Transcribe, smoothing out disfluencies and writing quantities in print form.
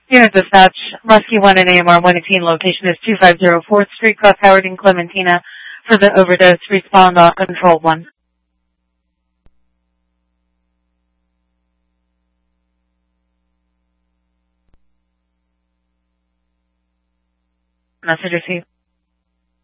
Unit dispatch, Muskie 1 and AMR 118, location is 250 4th Street, cross Howard and Clementina. For the overdose, respond on control 1. Message received.